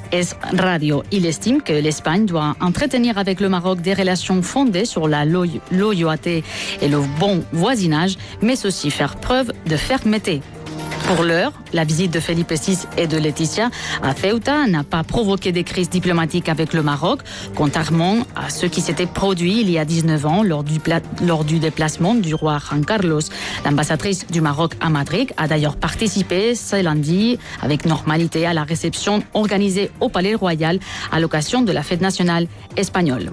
Es Radio. Il estime que l'Espagne doit entretenir avec le Maroc des relations fondées sur la loyauté et le bon voisinage, mais aussi faire preuve de fermeté. Pour l'heure, la visite de Felipe VI et de Laetitia à Ceuta n'a pas provoqué des crises diplomatiques avec le Maroc, contrairement à ce qui s'était produit il y a 19 ans lors du déplacement du roi Juan Carlos. L'ambassadrice du Maroc à Madrid a d'ailleurs participé ce lundi avec normalité à la réception organisée au Palais Royal à l'occasion de la fête nationale espagnole.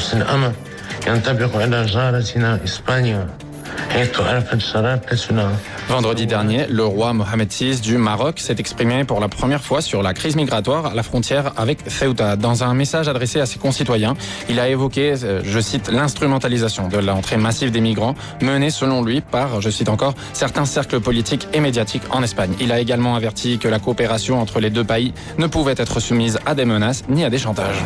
Vendredi dernier, le roi Mohamed VI du Maroc s'est exprimé pour la première fois sur la crise migratoire à la frontière avec Ceuta. Dans un message adressé à ses concitoyens, il a évoqué, je cite, l'instrumentalisation de l'entrée massive des migrants menée selon lui par, je cite encore, certains cercles politiques et médiatiques en Espagne. Il a également averti que la coopération entre les deux pays ne pouvait être soumise à des menaces ni à des chantages.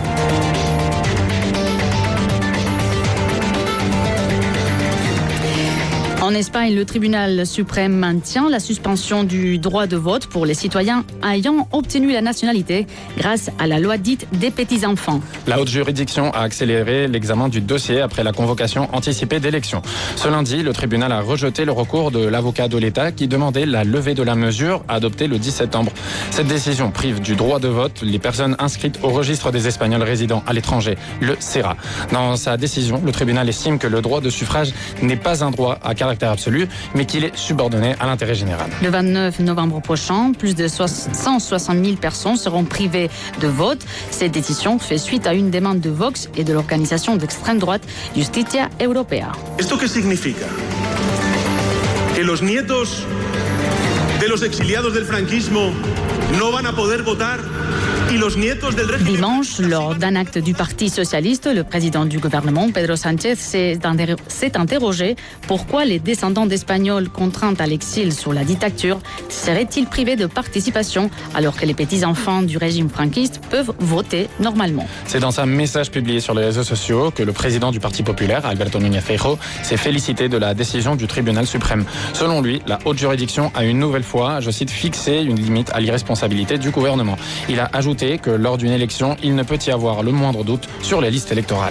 En Espagne, le tribunal suprême maintient la suspension du droit de vote pour les citoyens ayant obtenu la nationalité grâce à la loi dite des petits-enfants. La haute juridiction a accéléré l'examen du dossier après la convocation anticipée d'élections. Ce lundi, le tribunal a rejeté le recours de l'avocat de l'État qui demandait la levée de la mesure adoptée le 10 septembre. Cette décision prive du droit de vote les personnes inscrites au registre des Espagnols résidant à l'étranger, le CERA. Dans sa décision, le tribunal estime que le droit de suffrage n'est pas un droit à caractère absolu, mais qu'il est subordonné à l'intérêt général. Le 29 novembre prochain, plus de 160 000 personnes seront privées de vote. Cette décision fait suite à une demande de Vox et de l'organisation d'extrême droite Justicia Europea. ¿Esto qué significa? Que los nietos de los exiliados del franquismo no van a poder votar. Dimanche, lors d'un acte du Parti socialiste, le président du gouvernement, Pedro Sánchez, s'est interrogé pourquoi les descendants d'Espagnols contraints à l'exil sous la dictature seraient-ils privés de participation alors que les petits-enfants du régime franquiste peuvent voter normalement. C'est dans un message publié sur les réseaux sociaux que le président du Parti populaire, Alberto Núñez Feijóo, s'est félicité de la décision du tribunal suprême. Selon lui, la haute juridiction a une nouvelle fois, je cite, fixé une limite à l'irresponsabilité du gouvernement. Il a ajouté que lors d'une élection, il ne peut y avoir le moindre doute sur les listes électorales.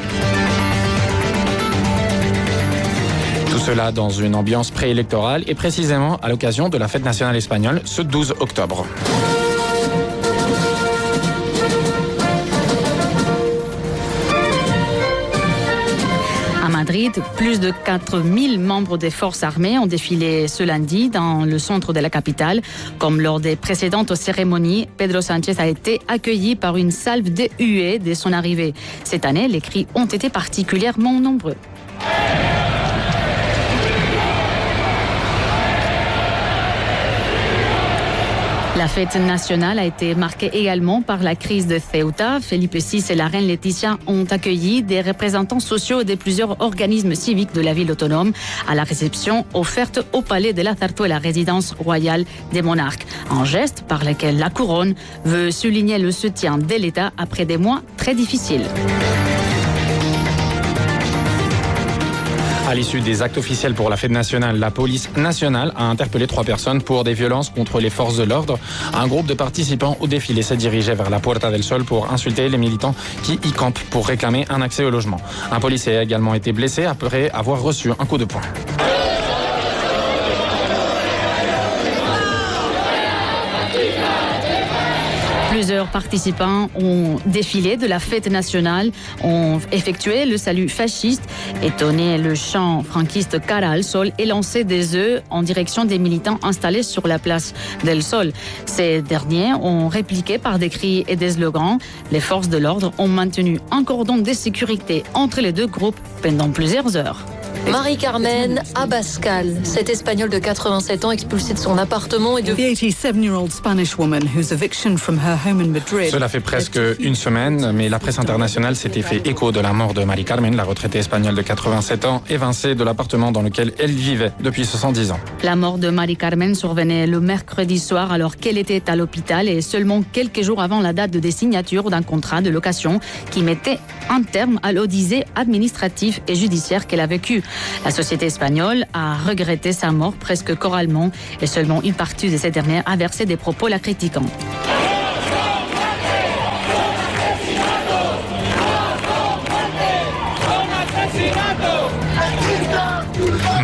Tout cela dans une ambiance préélectorale et précisément à l'occasion de la fête nationale espagnole ce 12 octobre. À Madrid, plus de 4000 membres des forces armées ont défilé ce lundi dans le centre de la capitale. Comme lors des précédentes cérémonies, Pedro Sánchez a été accueilli par une salve de huées dès son arrivée. Cette année, les cris ont été particulièrement nombreux. La fête nationale a été marquée également par la crise de Ceuta. Felipe VI et la reine Laetitia ont accueilli des représentants sociaux de plusieurs organismes civiques de la ville autonome à la réception offerte au palais de la Zarzuela, résidence royale des monarques. Un geste par lequel la couronne veut souligner le soutien de l'État après des mois très difficiles. À l'issue des actes officiels pour la fête nationale, la police nationale a interpellé 3 personnes pour des violences contre les forces de l'ordre. Un groupe de participants au défilé s'est dirigé vers la Puerta del Sol pour insulter les militants qui y campent pour réclamer un accès au logement. Un policier a également été blessé après avoir reçu un coup de poing. Plusieurs participants ont défilé de la fête nationale, ont effectué le salut fasciste, étonné le chant franquiste Cara al Sol et lancé des œufs en direction des militants installés sur la place del Sol. Ces derniers ont répliqué par des cris et des slogans. Les forces de l'ordre ont maintenu un cordon de sécurité entre les deux groupes pendant plusieurs heures. Marie-Carmen Abascal, cette Espagnole de 87 ans expulsée de son appartement et de... Cela fait presque une semaine, mais la presse internationale s'était fait écho de la mort de Marie-Carmen, la retraitée espagnole de 87 ans, évincée de l'appartement dans lequel elle vivait depuis 70 ans. La mort de Marie-Carmen survenait le mercredi soir alors qu'elle était à l'hôpital et seulement quelques jours avant la date de signature d'un contrat de location qui mettait un terme à l'odyssée administrative et judiciaire qu'elle a vécue. La société espagnole a regretté sa mort presque choralement et seulement une partie de ces dernières a versé des propos la critiquant.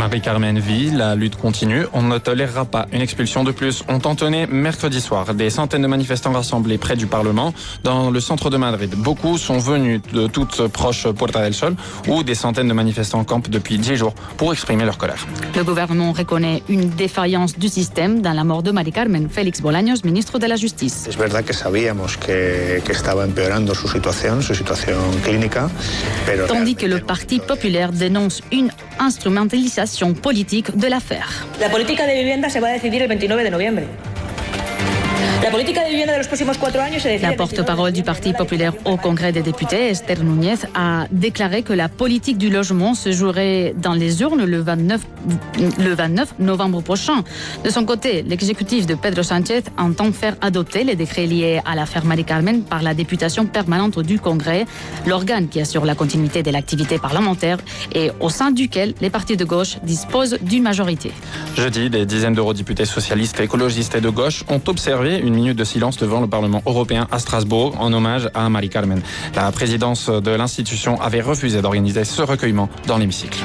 Marie-Carmen vit, la lutte continue. On ne tolérera pas une expulsion de plus. Ont entonné mercredi soir des centaines de manifestants rassemblés près du Parlement dans le centre de Madrid. Beaucoup sont venus de toute proche Puerta del Sol où des centaines de manifestants campent depuis 10 jours pour exprimer leur colère. Le gouvernement reconnaît une défaillance du système dans la mort de Marie-Carmen. Félix Bolaños, ministre de la Justice. Es verdad que sabíamos que estaba empeorando su situación clínica, pero Tandis que le Parti populaire dénonce une instrumentalisation politique de l'affaire. La política de vivienda se va a decidir el 29 de noviembre. La política de vivienda de los próximos 4 años se decide. La porte-parole du Parti populaire au Congrès des députés, Esther Núñez, a déclaré que la politique du logement se jouerait dans les urnes le 29 novembre prochain. De son côté, l'exécutif de Pedro Sánchez entend faire adopter les décrets liés à l'affaire Marie-Carmen par la députation permanente du Congrès, l'organe qui assure la continuité de l'activité parlementaire et au sein duquel les partis de gauche disposent d'une majorité. Jeudi, des dizaines d'eurodéputés socialistes, écologistes et de gauche ont observé une minute de silence devant le Parlement européen à Strasbourg en hommage à Marie-Carmen. La présidence de l'institution avait refusé d'organiser ce recueillement dans l'hémicycle.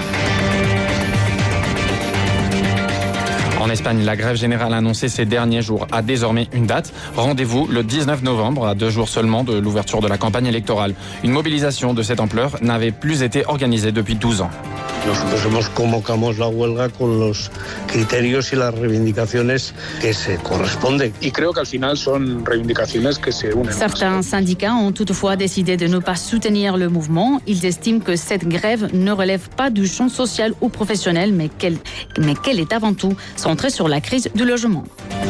En Espagne, la grève générale annoncée ces derniers jours a désormais une date. Rendez-vous le 19 novembre, à 2 jours seulement de l'ouverture de la campagne électorale. Une mobilisation de cette ampleur n'avait plus été organisée depuis 12 ans. Nosotros convocamos la huelga con los criterios y las reivindicaciones que se corresponden. Y creo que al final son reivindicaciones que se unen. Certains syndicats ont toutefois décidé de ne pas soutenir le mouvement. Ils estiment que cette grève ne relève pas du champ social ou professionnel, mais qu'elle est avant tout centrée sur la crise du logement.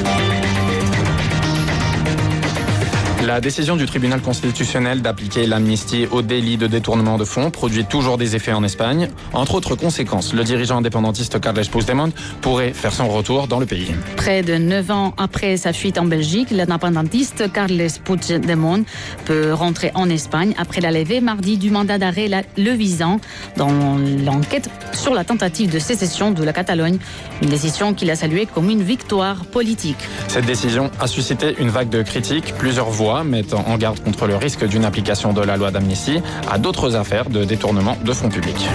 La décision du tribunal constitutionnel d'appliquer l'amnistie au délit de détournement de fonds produit toujours des effets en Espagne. Entre autres conséquences, le dirigeant indépendantiste Carles Puigdemont pourrait faire son retour dans le pays. Près de 9 ans après sa fuite en Belgique, l'indépendantiste Carles Puigdemont peut rentrer en Espagne après la levée mardi du mandat d'arrêt le visant dans l'enquête sur la tentative de sécession de la Catalogne. Une décision qu'il a saluée comme une victoire politique. Cette décision a suscité une vague de critiques. Plusieurs voix mettant en garde contre le risque d'une application de la loi d'amnistie à d'autres affaires de détournement de fonds publics.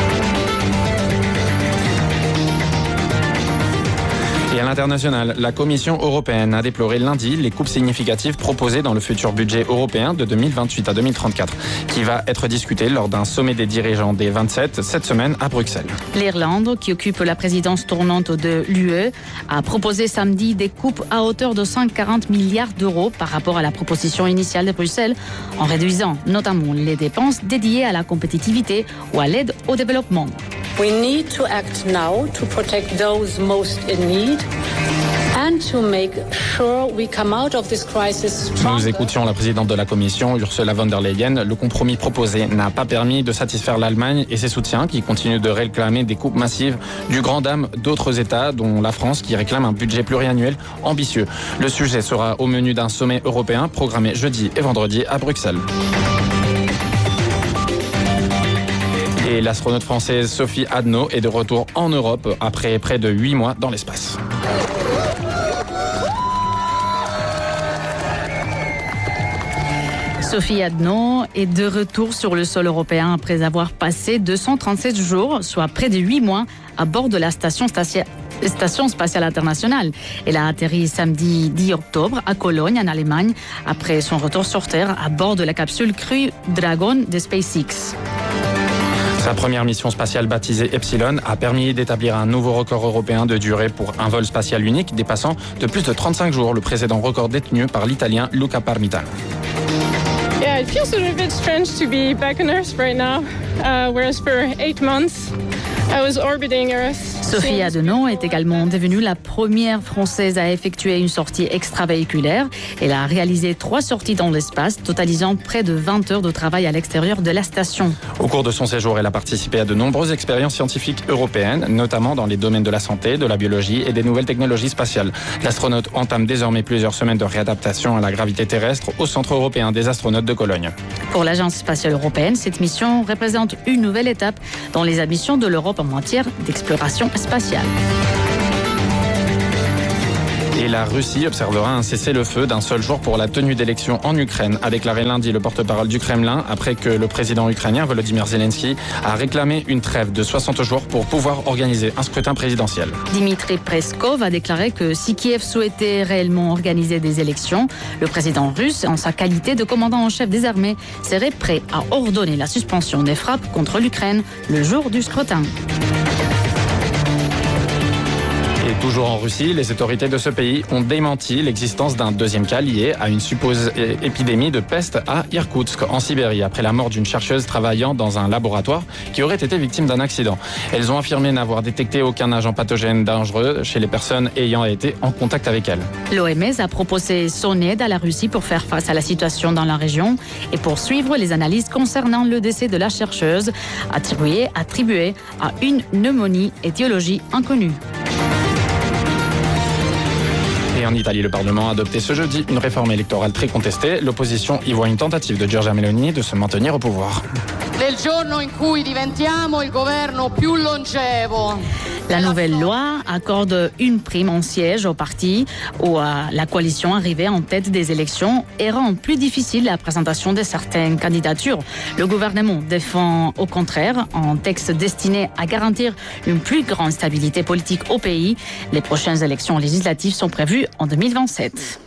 Et à l'international, la Commission européenne a déploré lundi les coupes significatives proposées dans le futur budget européen de 2028 à 2034, qui va être discuté lors d'un sommet des dirigeants des 27 cette semaine à Bruxelles. L'Irlande, qui occupe la présidence tournante de l'UE, a proposé samedi des coupes à hauteur de 140 milliards d'euros par rapport à la proposition initiale de Bruxelles, en réduisant notamment les dépenses dédiées à la compétitivité ou à l'aide au développement. We need to act now to protect those most in need and to make sure we come out of this crisis stronger. Nous écoutions la présidente de la Commission, Ursula von der Leyen. Le compromis proposé n'a pas permis de satisfaire l'Allemagne et ses soutiens qui continuent de réclamer des coupes massives du grand dam d'autres États, dont la France, qui réclame un budget pluriannuel ambitieux. Le sujet sera au menu d'un sommet européen programmé jeudi et vendredi à Bruxelles. Et l'astronaute française Sophie Adno est de retour en Europe après près de 8 mois dans l'espace. Sophie Adno est de retour sur le sol européen après avoir passé 237 jours, soit près de 8 mois, à bord de la Station spatiale internationale. Elle a atterri samedi 10 octobre à Cologne, en Allemagne, après son retour sur Terre à bord de la capsule Crew Dragon de SpaceX. Sa première mission spatiale baptisée Epsilon a permis d'établir un nouveau record européen de durée pour un vol spatial unique, dépassant de plus de 35 jours le précédent record détenu par l'Italien Luca Parmitano. Yeah, it feels a little bit strange to be back on Earth right now, whereas for 8 months I was orbiting Earth. Sophie Adno est également devenue la première Française à effectuer une sortie extravéhiculaire. Elle a réalisé 3 sorties dans l'espace, totalisant près de 20 heures de travail à l'extérieur de la station. Au cours de son séjour, elle a participé à de nombreuses expériences scientifiques européennes, notamment dans les domaines de la santé, de la biologie et des nouvelles technologies spatiales. L'astronaute entame désormais plusieurs semaines de réadaptation à la gravité terrestre au Centre européen des astronautes de Cologne. Pour l'Agence spatiale européenne, cette mission représente une nouvelle étape dans les ambitions de l'Europe en matière d'exploration spatiale. Et la Russie observera un cessez-le-feu d'un seul jour pour la tenue d'élections en Ukraine, a déclaré lundi le porte-parole du Kremlin, après que le président ukrainien Volodymyr Zelensky a réclamé une trêve de 60 jours pour pouvoir organiser un scrutin présidentiel. Dmitry Peskov a déclaré que si Kiev souhaitait réellement organiser des élections, le président russe, en sa qualité de commandant en chef des armées, serait prêt à ordonner la suspension des frappes contre l'Ukraine le jour du scrutin. Et toujours en Russie, les autorités de ce pays ont démenti l'existence d'un deuxième cas lié à une supposée épidémie de peste à Irkoutsk, en Sibérie, après la mort d'une chercheuse travaillant dans un laboratoire qui aurait été victime d'un accident. Elles ont affirmé n'avoir détecté aucun agent pathogène dangereux chez les personnes ayant été en contact avec elles. L'OMS a proposé son aide à la Russie pour faire face à la situation dans la région et pour suivre les analyses concernant le décès de la chercheuse, attribué à une pneumonie étiologie inconnue. Et en Italie, le Parlement a adopté ce jeudi une réforme électorale très contestée. L'opposition y voit une tentative de Giorgia Meloni de se maintenir au pouvoir. Del giorno in cui diventiamo il governo più longevo. La nouvelle loi accorde une prime en siège au parti où la coalition arrivée en tête des élections et rend plus difficile la présentation de certaines candidatures. Le gouvernement défend au contraire un texte destiné à garantir une plus grande stabilité politique au pays. Les prochaines élections législatives sont prévues en 2027.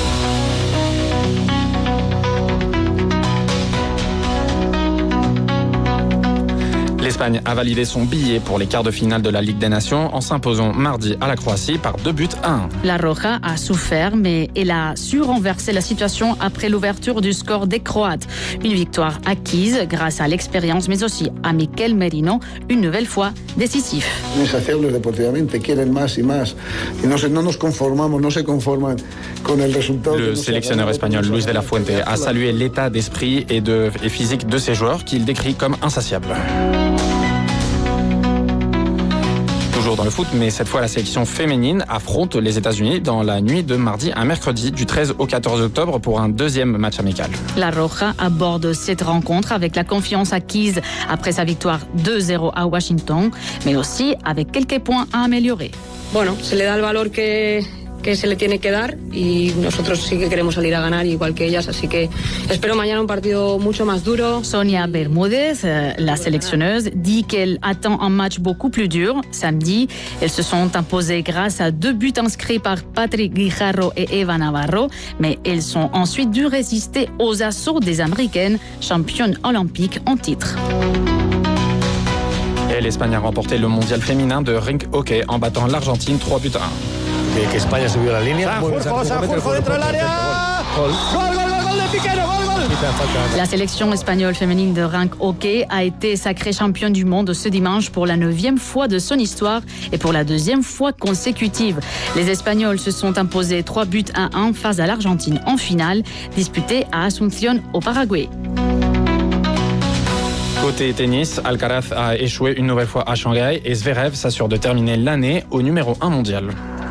L'Espagne a validé son billet pour les quarts de finale de la Ligue des Nations en s'imposant mardi à la Croatie par 2-1. La Roja a souffert, mais elle a su renverser la situation après l'ouverture du score des Croates. Une victoire acquise grâce à l'expérience, mais aussi à Miquel Merino, une nouvelle fois décisif. Le sélectionneur espagnol Luis de la Fuente a salué l'état d'esprit et physique de ses joueurs qu'il décrit comme insatiable. Toujours dans le foot, mais cette fois la sélection féminine affronte les États-Unis dans la nuit de mardi à mercredi du 13 au 14 octobre pour un deuxième match amical. La Roja aborde cette rencontre avec la confiance acquise après sa victoire 2-0 à Washington, mais aussi avec quelques points à améliorer. Bueno, se le da el valor que se le tiene que dar y nosotros sí que queremos salir a ganar igual que ellas, así que espero mañana un partido mucho más duro. Sonia Bermúdez, la sélectionneuse, dit qu'elle attend un match beaucoup plus dur. Samedi, elles se sont imposées grâce à 2 buts inscrits par Patrick Guijarro et Eva Navarro, mais elles ont ensuite dû résister aux assauts des Américaines, championnes olympiques en titre. Et l'Espagne a remporté le mondial féminin de rink hockey en battant l'Argentine 3-1. Que España subió la línea. Sanjurjo dentro del área. Gol de Piquero, gol. La sélection espagnole féminine de rink hockey a été sacrée championne du monde ce dimanche pour la 9e fois de son histoire et pour la 2e fois consécutive. Les Espagnols se sont imposés 3-1 face à l'Argentine en finale, disputée à Asunción au Paraguay. Côté tennis, Alcaraz a échoué une nouvelle fois à Shanghai et Zverev s'assure de terminer l'année au numéro 1 mondial.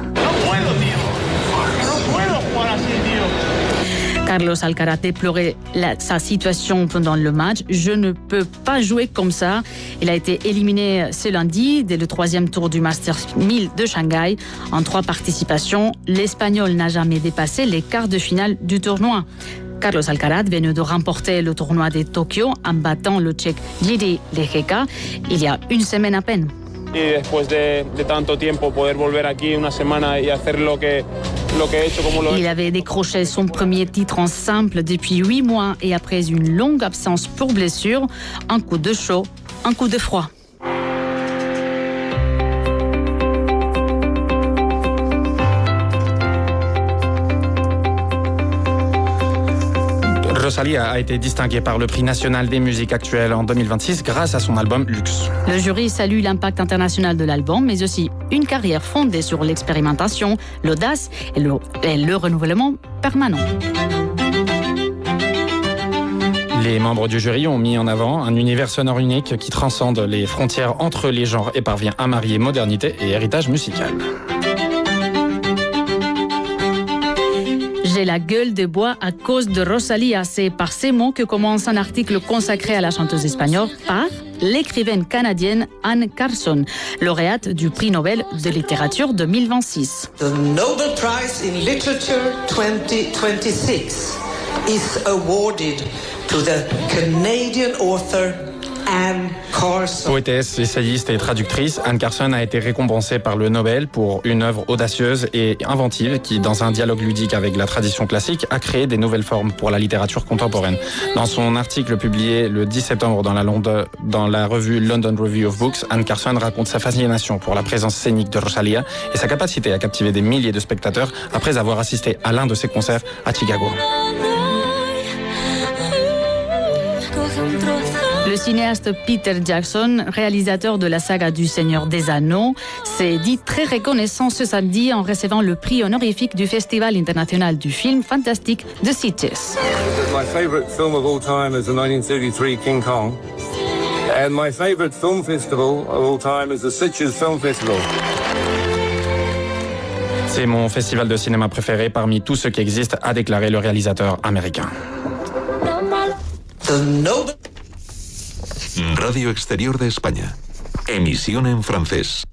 Carlos Alcaraz déplorait sa situation pendant le match. Je ne peux pas jouer comme ça. Il a été éliminé ce lundi dès le 3e tour du Masters 1000 de Shanghai. En 3 participations, l'Espagnol n'a jamais dépassé les quarts de finale du tournoi. Carlos Alcaraz vient de remporter le tournoi de Tokyo en battant le Tchèque Jiří Lehečka il y a une semaine à peine. Y después de tanto tiempo poder volver aquí una semana y hacer lo que he hecho como lo. Il avait décroché son premier titre en simple depuis 8 mois et après une longue absence pour blessure, un coup de chaud, un coup de froid. Rosalía a été distinguée par le prix national des musiques actuelles en 2026 grâce à son album Luxe. Le jury salue l'impact international de l'album, mais aussi une carrière fondée sur l'expérimentation, l'audace et le renouvellement permanent. Les membres du jury ont mis en avant un univers sonore unique qui transcende les frontières entre les genres et parvient à marier modernité et héritage musical. J'ai la gueule de bois à cause de Rosalía. C'est par ces mots que commence un article consacré à la chanteuse espagnole par l'écrivaine canadienne Anne Carson, lauréate du prix Nobel de littérature 2026. The Nobel Prize in Literature 2026 is awarded to the Canadian author Anne Carson. Poétesse, essayiste et traductrice, Anne Carson a été récompensée par le Nobel pour une œuvre audacieuse et inventive qui, dans un dialogue ludique avec la tradition classique, a créé des nouvelles formes pour la littérature contemporaine. Dans son article publié le 10 septembre dans la revue London Review of Books, Anne Carson raconte sa fascination pour la présence scénique de Rosalía et sa capacité à captiver des milliers de spectateurs après avoir assisté à l'un de ses concerts à Chicago. Le cinéaste Peter Jackson, réalisateur de la saga du Seigneur des Anneaux, s'est dit très reconnaissant ce samedi en recevant le prix honorifique du Festival international du film fantastique de Sitges. My favorite film of all time is the 1933 King Kong. And my favorite film festival of all time is the Sitges Film Festival. C'est mon festival de cinéma préféré parmi tous ceux qui existent, a déclaré le réalisateur américain. Radio Exterior de España. Emisión en francés.